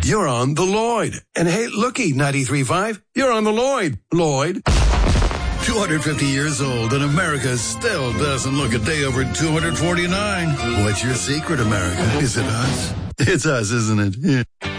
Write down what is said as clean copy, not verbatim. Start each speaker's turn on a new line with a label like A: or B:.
A: you're on the Lloyd. And hey, looky, 93.5, you're on the Lloyd. Lloyd.
B: 250 years old, and America still doesn't look a day over 249. What's your secret, America? Is it us? It's us, isn't it? Yeah.